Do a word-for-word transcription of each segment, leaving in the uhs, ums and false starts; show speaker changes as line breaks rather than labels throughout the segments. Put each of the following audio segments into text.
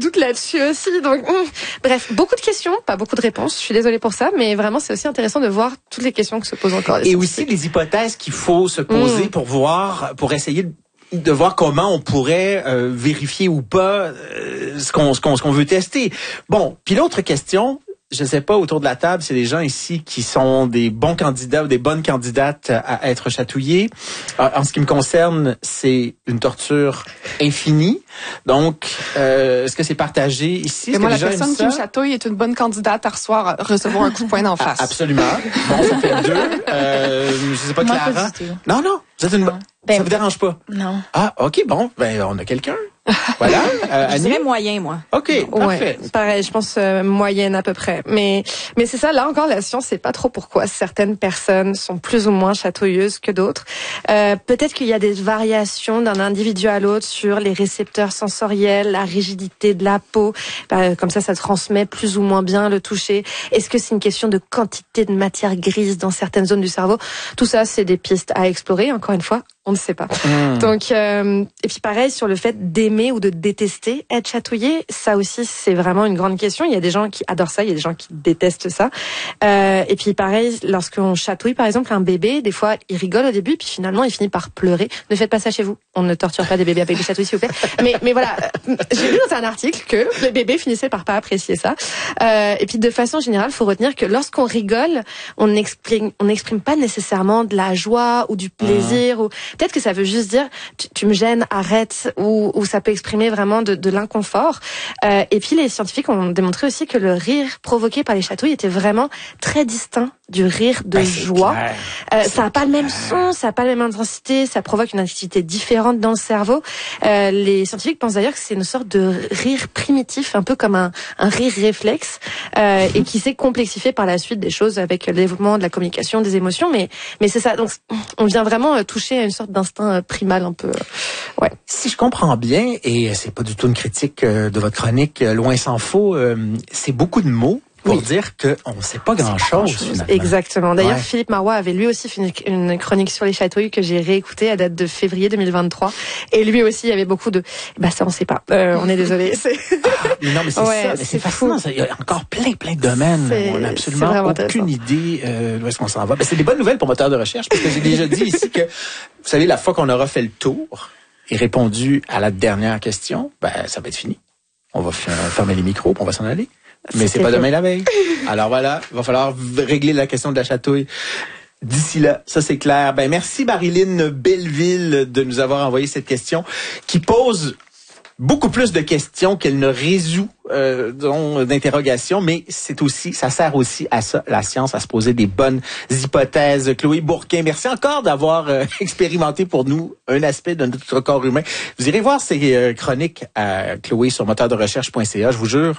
doute là-dessus aussi. Donc, hum. Bref, beaucoup de questions, pas beaucoup de réponses. Je suis désolée pour ça, mais vraiment, c'est aussi intéressant de voir toutes les questions que se posent encore les
Et aussi les hypothèses qu'il faut se poser mmh. pour voir, pour essayer de, de voir comment on pourrait euh, vérifier ou pas euh, ce qu'on ce qu'on ce qu'on veut tester. Bon, puis l'autre question, je sais pas autour de la table, c'est des gens ici qui sont des bons candidats ou des bonnes candidates à être chatouillés. En ce qui me concerne, c'est une torture infinie. Donc, euh, est-ce que c'est partagé ici?
Et moi, la personne qui me chatouille est une bonne candidate à recevoir, à recevoir un coup de poing d'en face.
Ah, absolument. Bon, ça fait deux. Euh, je sais pas,
moi,
Clara.
Pas du tout.
Non, non. Vous êtes une...
Ben,
ça vous dérange pas?
Non.
Ah, OK, bon. Ben, on a quelqu'un. Voilà.
Euh, je dirais moyen, moi.
OK, parfait.
Ouais, pareil, je pense euh, moyenne à peu près. Mais mais c'est ça, là encore, la science sait pas trop pourquoi certaines personnes sont plus ou moins chatouilleuses que d'autres. Euh, peut-être qu'il y a des variations d'un individu à l'autre sur les récepteurs sensoriels, la rigidité de la peau. Bah, comme ça, ça transmet plus ou moins bien le toucher. Est-ce que c'est une question de quantité de matière grise dans certaines zones du cerveau? Tout ça, c'est des pistes à explorer, encore une fois. On ne sait pas. Mmh. Donc, euh, et puis pareil, sur le fait d'aimer ou de détester être chatouillé, ça aussi, c'est vraiment une grande question. Il y a des gens qui adorent ça, il y a des gens qui détestent ça. Euh, et puis pareil, lorsqu'on chatouille, par exemple, un bébé, des fois, il rigole au début, puis finalement, il finit par pleurer. Ne faites pas ça chez vous. On ne torture pas des bébés avec des chatouilles, s'il vous plaît. Mais, mais voilà, j'ai lu dans un article que les bébés finissaient par pas apprécier ça. Euh, et puis, de façon générale, faut retenir que lorsqu'on rigole, on n'exprime, on n'exprime pas nécessairement de la joie ou du plaisir, mmh. ou peut-être que ça veut juste dire tu, tu me gênes, arrête, ou, ou ça peut exprimer vraiment de, de l'inconfort. Euh, et puis les scientifiques ont démontré aussi que le rire provoqué par les chatouilles était vraiment très distinct du rire de
ben,
joie. Euh, ça n'a pas le même son, ça n'a pas la même intensité, ça provoque une activité différente dans le cerveau. Euh, les scientifiques pensent d'ailleurs que c'est une sorte de rire primitif, un peu comme un, un rire réflexe, euh, et qui s'est complexifié par la suite des choses avec le développement de la communication, des émotions. Mais, mais c'est ça. Donc, on vient vraiment toucher à une sorte d'instinct primal un peu. Euh, ouais.
Si je comprends bien, et c'est pas du tout une critique euh, de votre chronique, euh, loin s'en faut, euh, c'est beaucoup de mots pour oui. dire qu'on ne sait pas grand-chose, finalement.
Exactement. D'ailleurs,
ouais.
Philippe Marois avait lui aussi fait une, une chronique sur les chatouilles que j'ai réécoutée à date de février deux mille vingt-trois. Et lui aussi, il y avait beaucoup de... Bah ça, on ne sait pas. Euh, on est désolé. C'est...
Ah, mais non, mais c'est
ouais,
ça. Mais c'est, c'est fascinant. Ça. Il y a encore plein, plein de domaines. C'est, on n'a absolument aucune idée euh, d'où est-ce qu'on s'en va. Ben, c'est des bonnes nouvelles pour moteur de recherche, parce que j'ai déjà dit ici que, vous savez, la fois qu'on aura fait le tour et répondu à la dernière question, ben ça va être fini. On va fermer les micros, puis on va s'en aller. Mais c'est pas demain la veille. Alors voilà, il va falloir régler la question de la chatouille d'ici là. Ça, c'est clair. Ben, merci Marilyn Belleville de nous avoir envoyé cette question qui pose beaucoup plus de questions qu'elle ne résout euh, d'interrogations, mais c'est aussi, ça sert aussi à ça, la science, à se poser des bonnes hypothèses. Chloé Bourquin, merci encore d'avoir euh, expérimenté pour nous un aspect de notre corps humain. Vous irez voir ces euh, chroniques à Chloé sur moteur de recherche point c a, je vous jure.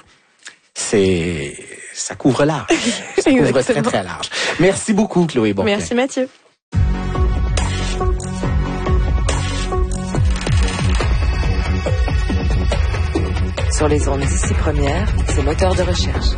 C'est, ça couvre large. Ça couvre très, très large. Merci beaucoup, Chloé Bourquin.
Merci, Mathieu.
Sur les ondes d'ici première, c'est moteur de recherche.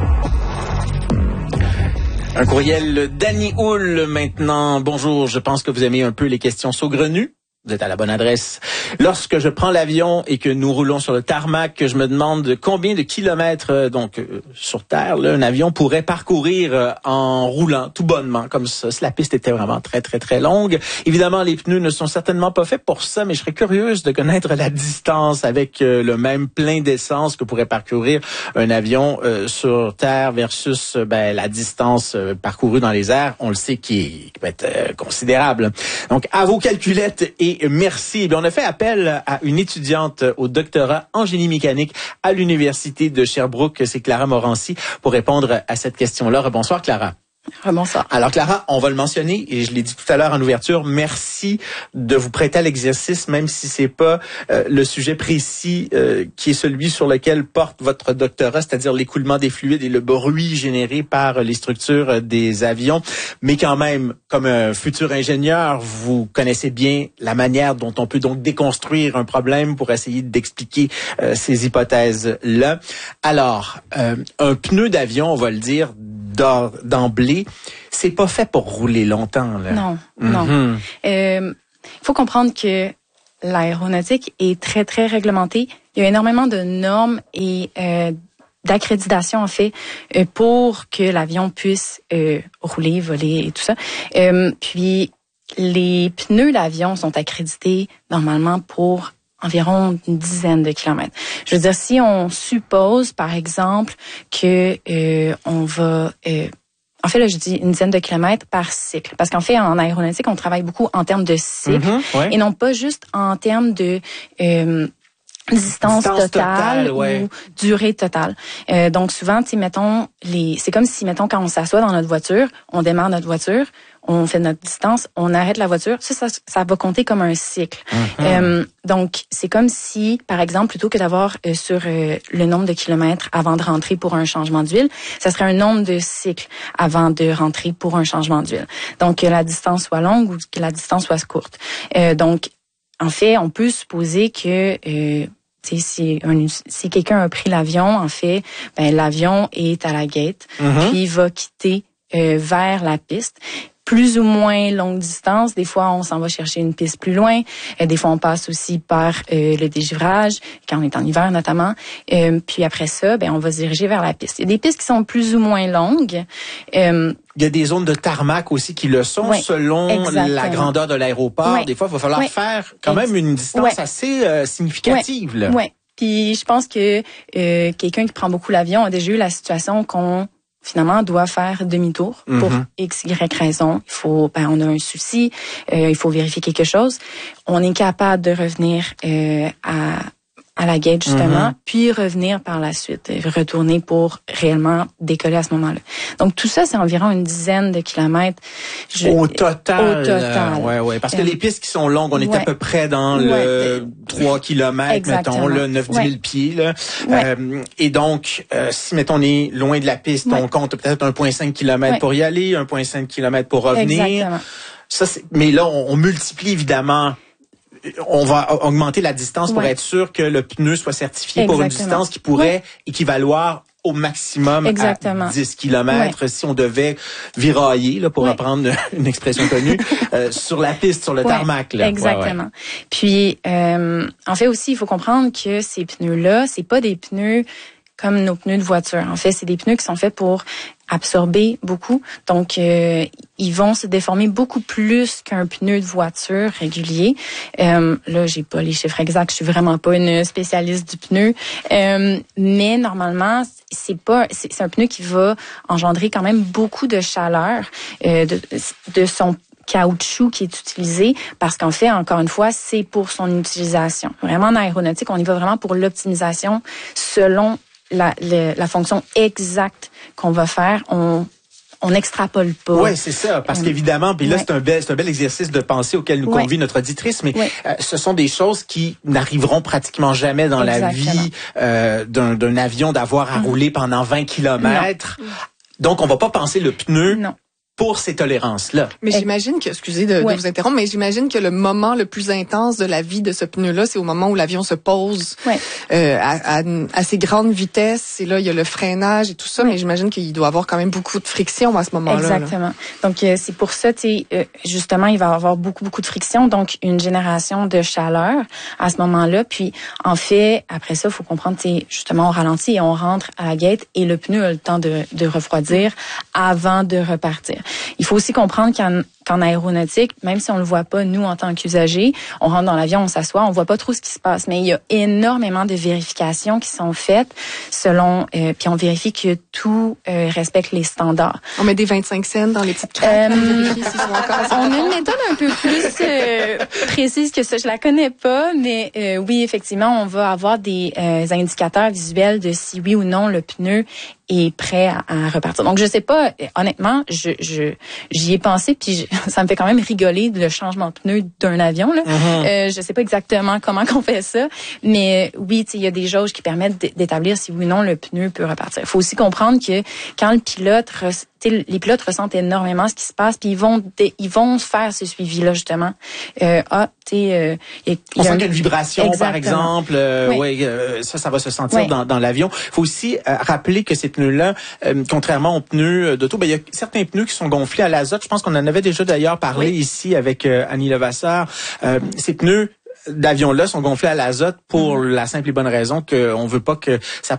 Un courriel d'Annie Houle maintenant. Bonjour, je pense que vous aimez un peu les questions saugrenues. Vous êtes à la bonne adresse. Lorsque je prends l'avion et que nous roulons sur le tarmac, je me demande combien de kilomètres donc euh, sur Terre là, un avion pourrait parcourir euh, en roulant tout bonnement comme ça. Si la piste était vraiment très très très longue. Évidemment, les pneus ne sont certainement pas faits pour ça, mais je serais curieuse de connaître la distance avec euh, le même plein d'essence que pourrait parcourir un avion euh, sur Terre versus euh, ben, la distance euh, parcourue dans les airs. On le sait qui, est, qui peut être euh, considérable. Donc, à vos calculettes et Et merci. Bien, on a fait appel à une étudiante au doctorat en génie mécanique à l'université de Sherbrooke. C'est Clara Morancy pour répondre à cette question-là. Bonsoir, Clara.
Bonsoir.
Alors Clara, on va le mentionner et je l'ai dit tout à l'heure en ouverture, merci de vous prêter à l'exercice même si c'est pas euh, le sujet précis euh, qui est celui sur lequel porte votre doctorat, c'est-à-dire l'écoulement des fluides et le bruit généré par les structures des avions, mais quand même comme un futur ingénieur, vous connaissez bien la manière dont on peut donc déconstruire un problème pour essayer d'expliquer euh, ces hypothèses-là. Alors, euh, un pneu d'avion, on va le dire d'emblée, c'est pas fait pour rouler longtemps, là.
Non,
mm-hmm.
non. Il euh, faut comprendre que l'aéronautique est très, très réglementée il y a énormément de normes et euh, d'accréditation en fait euh, pour que l'avion puisse euh, rouler, voler et tout ça. Euh, puis les pneus d'avion sont accrédités normalement pour environ une dizaine de kilomètres. Je veux dire, si on suppose par exemple que euh, on va euh, en fait, là, je dis une dizaine de kilomètres par cycle. Parce qu'en fait, en aéronautique, on travaille beaucoup en termes de cycle mm-hmm, ouais. et non pas juste en termes de euh, distance, distance totale, totale ouais. ou durée totale. Euh, donc, souvent, tu sais, mettons, les, c'est comme si, mettons, quand on s'assoit dans notre voiture, on démarre notre voiture, on fait notre distance, on arrête la voiture, ça, ça, ça va compter comme un cycle. Mm-hmm. Euh, donc, c'est comme si, par exemple, plutôt que d'avoir euh, sur euh, le nombre de kilomètres avant de rentrer pour un changement d'huile, ça serait un nombre de cycles avant de rentrer pour un changement d'huile. Donc, que la distance soit longue ou que la distance soit courte. Euh, donc, en fait, on peut supposer que euh, si, un, si quelqu'un a pris l'avion, en fait, ben l'avion est à la gate, mm-hmm. puis il va quitter euh, vers la piste. Plus ou moins longue distance. Des fois, on s'en va chercher une piste plus loin. Euh, des fois, on passe aussi par euh, le dégivrage, quand on est en hiver notamment. Euh, puis après ça, ben on va se diriger vers la piste. Il y a des pistes qui sont plus ou moins longues. Euh,
Il y a des zones de tarmac aussi qui le sont ouais, selon exactement. La grandeur de l'aéroport. Ouais. Des fois, il va falloir ouais. faire quand même une distance ouais. assez euh, significative.
Oui. Ouais. Puis je pense que euh, quelqu'un qui prend beaucoup l'avion a déjà eu la situation qu'on finalement, doit faire demi-tour pour mm-hmm. X, Y raison. Il faut, ben, on a un souci, euh, il faut vérifier quelque chose. On est capable de revenir euh, à à la gate justement, mm-hmm. puis revenir par la suite, retourner pour réellement décoller à ce moment-là. Donc tout ça, c'est environ une dizaine de kilomètres.
Je, au total. Au total. Euh, ouais, ouais. Parce que euh, les pistes qui sont longues, on est ouais. à peu près dans le ouais. trois kilomètres, exactement. Mettons, le neuf dix mille ouais. pieds. Là. Ouais. Euh, et donc, euh, si, mettons, on est loin de la piste, ouais. on compte peut-être un virgule cinq kilomètres ouais. pour y aller, un virgule cinq kilomètres pour revenir. Exactement. Ça, c'est, mais là, on, on multiplie évidemment. On va augmenter la distance ouais. pour être sûr que le pneu soit certifié Exactement. Pour une distance qui pourrait ouais. équivaloir au maximum Exactement. À dix kilomètres ouais. si on devait virailler, là, pour ouais. reprendre une expression connue, euh, sur la piste, sur le ouais. tarmac. Là.
Exactement.
Ouais, ouais.
Puis, euh, en fait aussi, il faut comprendre que ces pneus-là, c'est pas des pneus comme nos pneus de voiture. En fait, c'est des pneus qui sont faits pour absorber beaucoup. Donc, euh, ils vont se déformer beaucoup plus qu'un pneu de voiture régulier. Euh, là, j'ai pas les chiffres exacts. Je suis vraiment pas une spécialiste du pneu. Euh, mais normalement, c'est pas, c'est, c'est un pneu qui va engendrer quand même beaucoup de chaleur euh, de, de son caoutchouc qui est utilisé parce qu'en fait, encore une fois, c'est pour son utilisation. Vraiment, en aéronautique, on y va vraiment pour l'optimisation selon La, la, la fonction exacte qu'on va faire, on on n'extrapole pas.
Oui, c'est ça, parce qu'évidemment, puis là, ouais. c'est un bel, c'est un bel exercice de pensée auquel nous ouais. convie notre auditrice, mais ouais. euh, ce sont des choses qui n'arriveront pratiquement jamais dans Exactement. La vie euh, d'un, d'un avion d'avoir à mmh. rouler pendant vingt kilomètres. Non. Donc, on va pas penser le pneu. Non. Pour ces tolérances-là.
Mais j'imagine que, excusez de, ouais. de vous interrompre, mais j'imagine que le moment le plus intense de la vie de ce pneu-là, c'est au moment où l'avion se pose ouais. euh, à, à, à assez grande vitesse. Et là, il y a le freinage et tout ça, ouais. mais j'imagine qu'il doit avoir quand même beaucoup de friction à ce moment-là.
Exactement. Là. Donc, euh, c'est pour ça, tu sais, euh, justement, il va y avoir beaucoup, beaucoup de friction. Donc, une génération de chaleur à ce moment-là. Puis, en fait, après ça, il faut comprendre, tu sais, justement, on ralentit et on rentre à la gate et le pneu a le temps de, de refroidir avant de repartir. Il faut aussi comprendre qu'en, qu'en aéronautique, même si on le voit pas, nous, en tant qu'usagers, on rentre dans l'avion, on s'assoit, on voit pas trop ce qui se passe. Mais il y a énormément de vérifications qui sont faites selon, euh, puis on vérifie que tout euh, respecte les standards.
On met des vingt-cinq cents dans les petites craques. Euh,
on a une méthode un peu plus euh, précise que ça. Je la connais pas, mais euh, oui, effectivement, on va avoir des euh, indicateurs visuels de si oui ou non le pneu est prêt à, à repartir. Donc, je sais pas, honnêtement, je, je j'y ai pensé, puis je, ça me fait quand même rigoler le changement de pneu d'un avion. Là. Mm-hmm. Euh, je sais pas exactement comment qu'on fait ça, mais oui, il y a des jauges qui permettent d'établir si oui ou non le pneu peut repartir. Il faut aussi comprendre que quand le pilote, les pilotes ressentent énormément ce qui se passe, puis ils vont, ils vont faire ce suivi-là justement. Euh, ah, tu sais, euh,
y a, on y a sent qu'il y a une vibration, exactement. Par exemple. Euh, oui. Ouais, euh, ça, ça va se sentir oui. dans, dans l'avion. Il faut aussi euh, rappeler que ces pneus-là, euh, contrairement aux pneus d'auto, ben il y a certains pneus qui sont gonflés à l'azote. Je pense qu'on en avait déjà d'ailleurs parlé oui. ici avec euh, Annie Levasseur. Euh, ces pneus d'avions-là sont gonflés à l'azote pour mmh. la simple et bonne raison qu'on veut pas que ça